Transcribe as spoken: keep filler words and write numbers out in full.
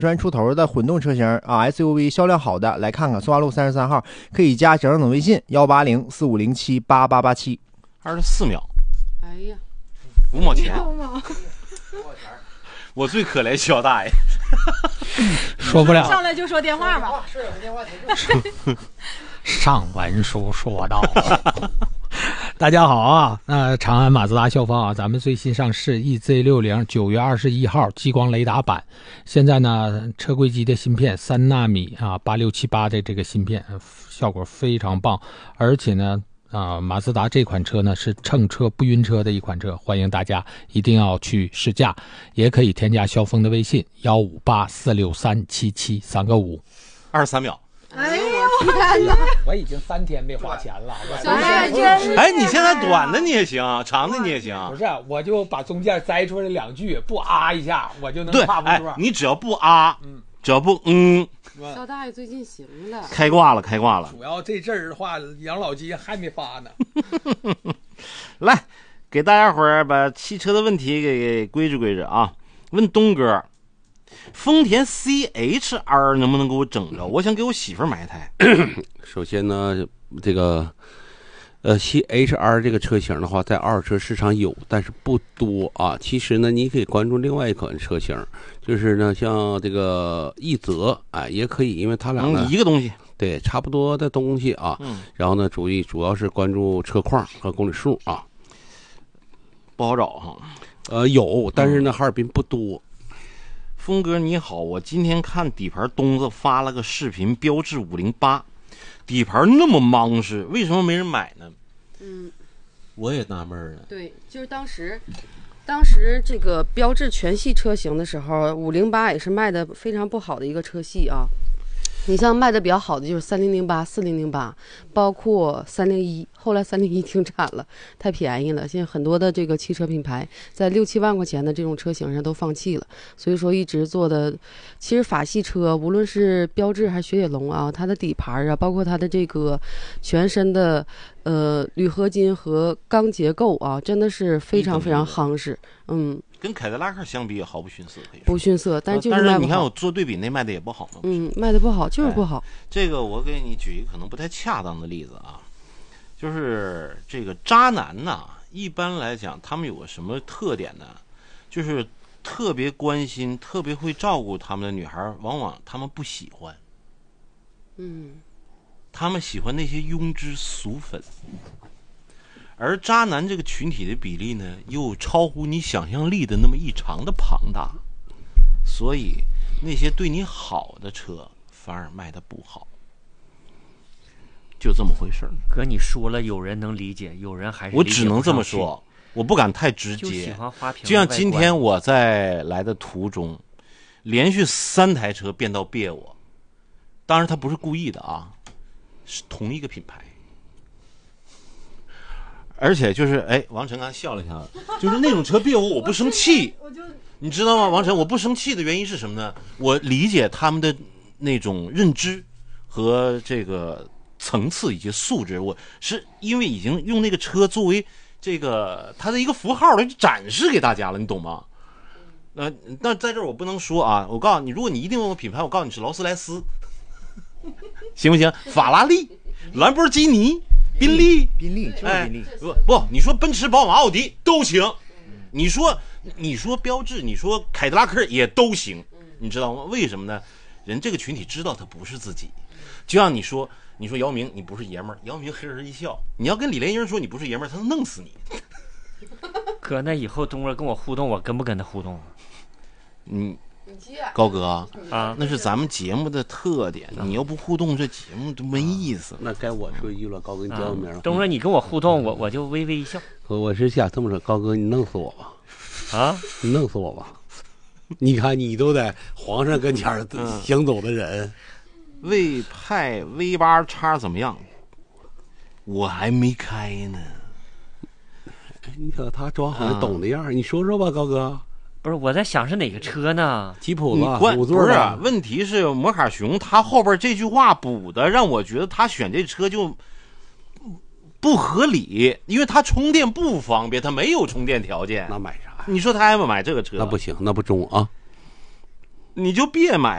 万出头的混动车型啊 S U V 销量好的，来看看松花路三十三号，可以加蒋总微信幺八零四五零七八八八七。 二十四秒。 哎呀， 五毛钱。我最可怜肖大爷。 说不了。 上来就说电话吧。 是有电话停。 上文书说道。大家好啊，那长安马自达校方啊，咱们最新上市 E Z 六零 九月二十一号激光雷达版，现在呢车规级的芯片三纳米啊八六七八的这个芯片效果非常棒，而且呢啊马自达这款车呢是乘车不晕车的一款车，欢迎大家一定要去试驾，也可以添加肖峰的微信幺五八四六三七七三个五。 二十三秒。 哎呀，天哪！ 我已经三天没花钱了。 哎，真哎，你现在短的你也行，长的你也行。 不是，我就把中间摘出来两句，不啊一下，我就能对， 差不多。 哎，你只要不啊，嗯，只要不嗯， 肖大爷最近行了， 开挂了，开挂了。 主要这阵儿的话，养老金还没发呢。 来，给大家伙儿把汽车的问题给给归置归置啊。问东哥。丰田 C H R 能不能给我整着？我想给我媳妇儿买一台。 首先呢，这个呃 C H R 这个车型的话，在二手车市场有，但是不多啊。其实呢，你可以关注另外一款车型，就是呢，像这个奕泽，哎，也可以，因为它俩呢、 嗯、一个东西， 对，差不多的东西啊。嗯。然后呢，主意主要是关注车况和公里数啊， 不好找哈。 呃，有，但是呢，哈尔滨不多。 峰哥你好，我今天看底盘东子发了个视频，标致五零八，底盘那么莽实，为什么没人买呢？ 嗯， 我也纳闷了。 对，就是当时，当时这个标致全系车型的时候，五零八也是卖的非常不好的一个车系啊。你像卖的比较好的就是三零零八、四零零八，包括三零一，后来三零一停产了，太便宜了。现在很多的这个汽车品牌在六七万块钱的这种车型上都放弃了，所以说一直做的，其实法系车无论是标致还是雪铁龙啊，它的底盘啊，包括它的这个全身的呃铝合金和钢结构啊，真的是非常非常夯实，嗯。 跟凯迪拉克相比也毫不逊色，可以说不逊色，但是就是卖不好。但是你看我做对比，那卖的也不好嘛。 嗯，卖的不好，就是不好。 哎、这个我给你举一个可能不太恰当的例子啊，就是这个渣男呐，一般来讲他们有个什么特点呢？就是特别关心、特别会照顾他们的女孩，往往他们不喜欢。 嗯， 他们喜欢那些庸脂俗粉。而渣男这个群体的比例呢，又超乎你想象力的那么异常的庞大，所以那些对你好的车反而卖的不好，就这么回事儿。 哥，你说了，有人能理解，有人还是我只能这么说，我不敢太直接。 就喜欢花瓶。 就像今天我在来的途中，连续三台车变道别我，当然他不是故意的啊，是同一个品牌。而且就是，哎，王晨刚笑了一下，就是那种车别我，我不生气，你知道吗？王晨，我不生气的原因是什么呢？我理解他们的那种认知和这个层次以及素质，我是因为已经用那个车作为这个它的一个符号来展示给大家了，你懂吗？那、呃、那在这儿我不能说啊，我告诉你，如果你一定问我品牌，我告诉你是劳斯莱斯，行不行？法拉利、兰博基尼。宾利， 宾利就是宾利， 哎、不不，你说奔驰、宝马、奥迪都行，你说你说标致，你说凯迪拉克也都行，你知道吗？为什么呢？人这个群体知道他不是自己，就像你说，你说姚明你不是爷们儿，姚明嘿嘿一笑，你要跟李连英说你不是爷们儿，他能弄死你。 哥，那以后东哥跟我互动，我跟不跟他互动？ 嗯。高哥啊， 那是咱们节目的特点，你要不互动，这节目都没意思。 那该我说一句了，高哥，你叫我名。 东哥，你跟我互动，我我就微微一笑。 我我是想这么说，高哥，你弄死我吧！ 啊， 你弄死我吧！你看，你都在皇上跟前行走的人， 魏派 V 八叉怎么样？我还没开呢。 你看他装好像懂的样、啊、你说说吧，高哥。 不是，我在想是哪个车呢？ 吉普子， 五座的、啊。问题是摩卡熊他后边这句话补的，让我觉得他选这车就不合理，因为他充电不方便，他没有充电条件。 那买啥呀？ 你说他还不买这个车？ 那不行，那不中啊。 你就别买。